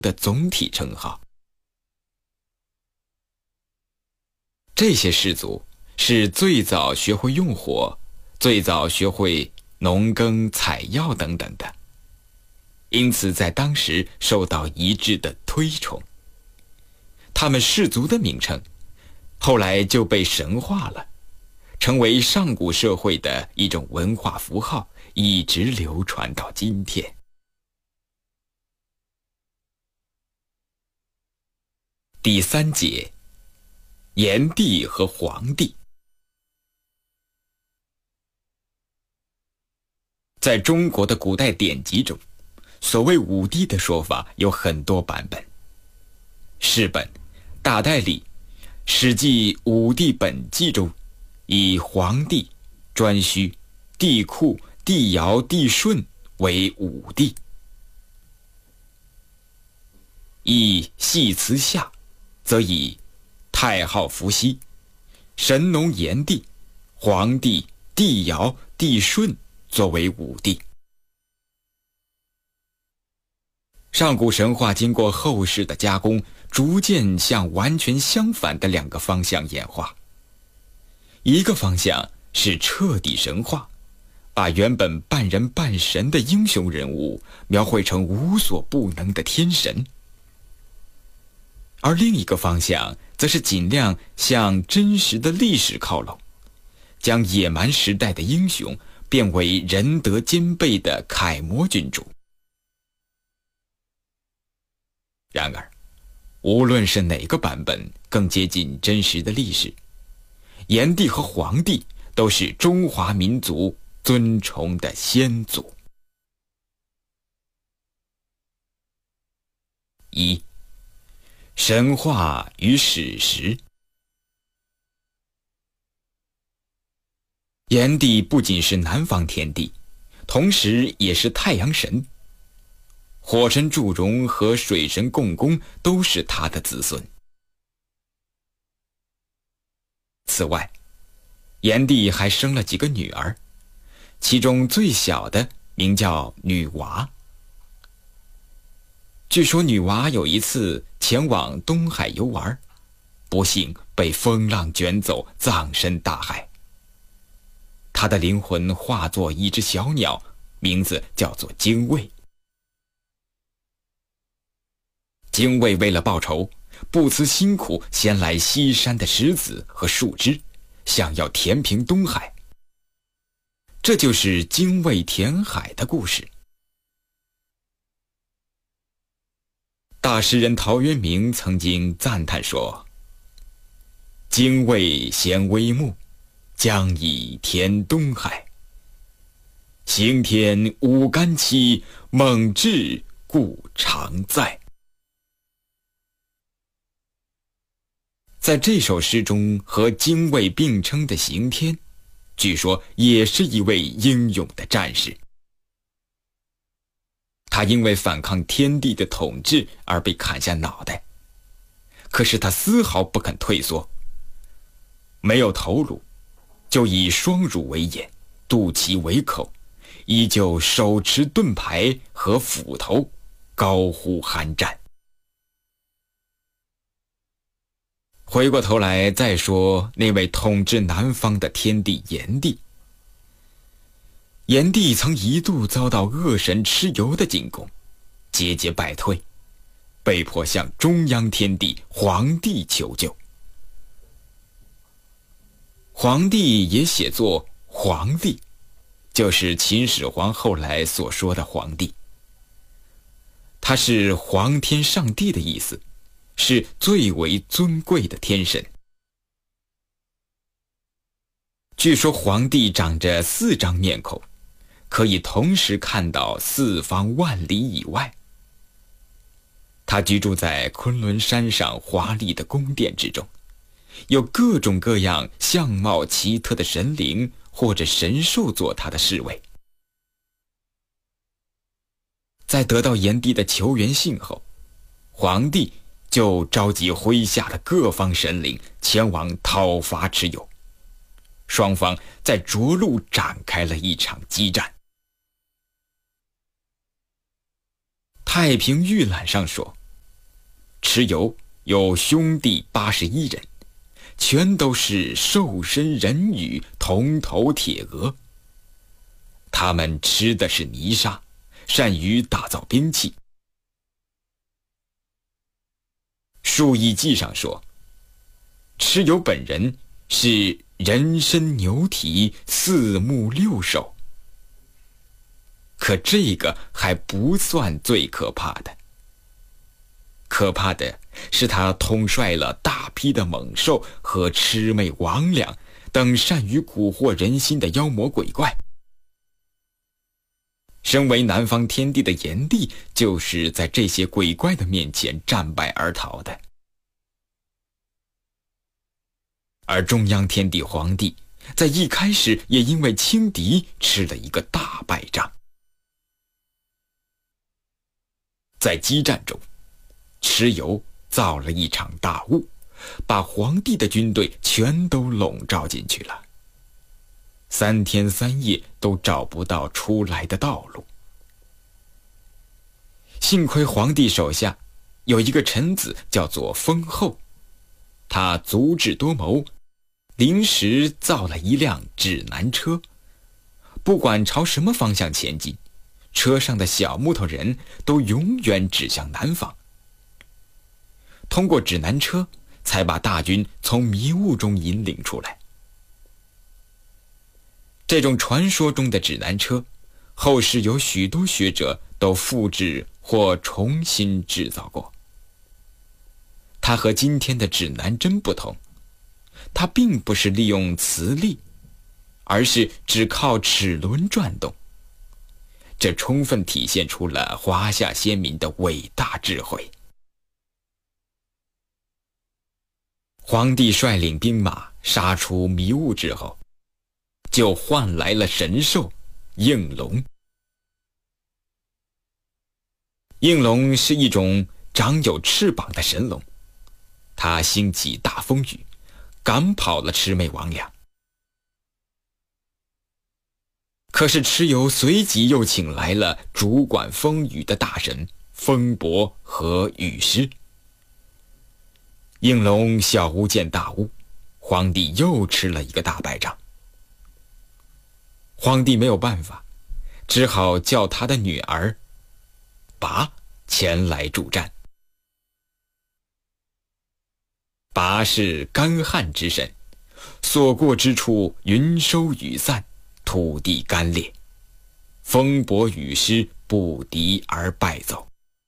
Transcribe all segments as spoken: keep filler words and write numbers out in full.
的总体称号。这些氏族是最早学会用火，最早学会农耕采药等等的，因此在当时受到一致的推崇。他们氏族的名称后来就被神化了，成为上古社会的一种文化符号，一直流传到今天。第三节，炎帝和黄帝。在中国的古代典籍中，所谓五帝的说法有很多版本。释本《大代理》《史记·五帝本纪》中以黄帝、颛顼、帝喾、帝尧、帝舜为五帝。以系辞下则以太昊伏羲、神农炎帝、黄帝、帝尧、帝舜作为五帝。上古神话经过后世的加工，逐渐向完全相反的两个方向演化。一个方向是彻底神话，把原本半人半神的英雄人物描绘成无所不能的天神。而另一个方向则是尽量向真实的历史靠拢，将野蛮时代的英雄变为仁德兼备的楷模君主。然而，无论是哪个版本更接近真实的历史，炎帝和黄帝都是中华民族尊崇的先祖。一、神话与史实。炎帝不仅是南方天帝，同时也是太阳神。火神祝融和水神共工都是他的子孙。此外，炎帝还生了几个女儿，其中最小的名叫女娃。据说女娃有一次前往东海游玩，不幸被风浪卷走，葬身大海。她的灵魂化作一只小鸟，名字叫做精卫。精卫为了报仇，不辞辛苦衔来西山的石子和树枝，想要填平东海。这就是精卫填海的故事。大诗人陶渊明曾经赞叹说：精卫衔微木，将以填东海。行天无干期，猛志故常在。在这首诗中，和精卫并称的刑天，据说也是一位英勇的战士。他因为反抗天帝的统治而被砍下脑袋，可是他丝毫不肯退缩。没有头颅，就以双乳为眼，肚脐为口，依旧手持盾牌和斧头，高呼酣战。回过头来再说那位统治南方的天帝炎帝。炎帝曾一度遭到恶神蚩尤的进攻，节节败退，被迫向中央天帝黄帝求救。黄帝也写作黄帝，就是秦始皇后来所说的黄帝。他是皇天上帝的意思，是最为尊贵的天神。据说黄帝长着四张面孔，可以同时看到四方万里以外。他居住在昆仑山上华丽的宫殿之中，有各种各样相貌奇特的神灵或者神兽做他的侍卫。在得到炎帝的求援信后，黄帝就召集麾下的各方神灵前往讨伐蚩尤，双方在涿鹿展开了一场激战。太平御览上说， 蚩尤有兄弟八十一人，全都是兽身人羽，铜头铁额。他们吃的是泥沙，善于打造兵器。《述异记》上说，蚩尤本人是人身牛体，四目六手。可这个还不算最可怕的，可怕的是他统帅了大批的猛兽和魑魅魍魉等善于蛊惑人心的妖魔鬼怪。身为南方天帝的炎帝，就是在这些鬼怪的面前战败而逃的。而中央天帝皇帝在一开始也因为轻敌吃了一个大败仗。在激战中，蚩尤造了一场大雾，把皇帝的军队全都笼罩进去了。三天三夜都找不到出来的道路。幸亏皇帝手下有一个臣子叫做封后，他足智多谋，临时造了一辆指南车，不管朝什么方向前进，车上的小木头人都永远指向南方。通过指南车，才把大军从迷雾中引领出来。这种传说中的指南车，后世有许多学者都复制或重新制造过。它和今天的指南针不同，它并不是利用磁力，而是只靠齿轮转动。这充分体现出了华夏先民的伟大智慧。皇帝率领兵马杀出迷雾之后，就换来了神兽应龙。应龙是一种长有翅膀的神龙，它兴起大风雨，赶跑了魑魅魍魉。可是蚩尤随即又请来了主管风雨的大神风伯和雨师。应龙小巫见大巫，皇帝又吃了一个大败仗。皇帝没有办法，只好叫他的女儿拔前来助战。拔是干旱之神，所过之处云收雨散，土地干裂，风伯雨师不敌而败走。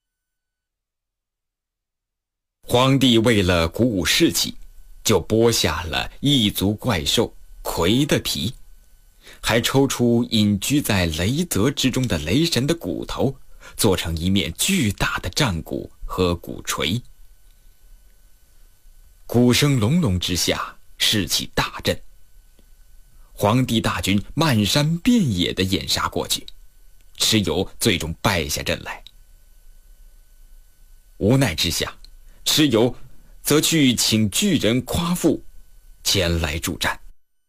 皇帝为了鼓舞士气，就剥下了异族怪兽魁的皮，还抽出隐居在雷泽之中的雷神的骨头，做成一面巨大的战鼓和鼓槌。鼓声隆隆之下，士气大振。皇帝大军漫山遍野地掩杀过去，蚩尤最终败下阵来。无奈之下，蚩尤则去请巨人夸父前来助战。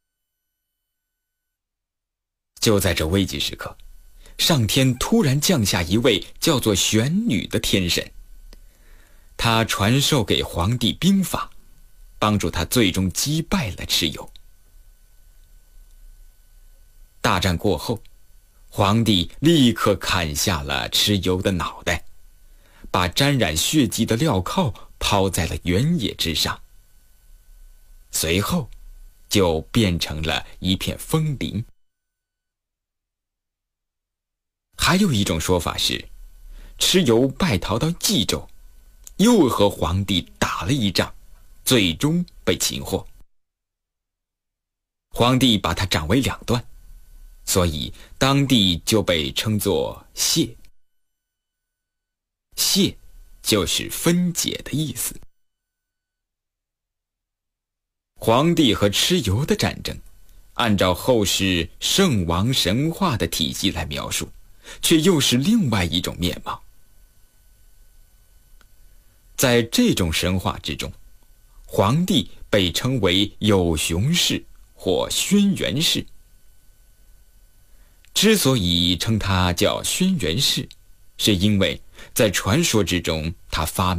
就在这危急时刻，上天突然降下一位叫做玄女的天神，她传授给皇帝兵法，帮助他最终击败了蚩尤。大战过后，皇帝立刻砍下了蚩尤的脑袋，把沾染血迹的镣铐抛在了原野之上，随后就变成了一片枫林。还有一种说法是，蚩尤败逃到冀州，又和皇帝打了一仗，最终被擒获。皇帝把他斩为两段，所以当地就被称作谢。谢就是分解的意思。皇帝和蚩尤的战争，按照后世圣王神话的体系来描述，却又是另外一种面貌。在这种神话之中，皇帝被称为有熊氏或轩辕氏。之所以称他叫轩辕氏，是因为在传说之中他发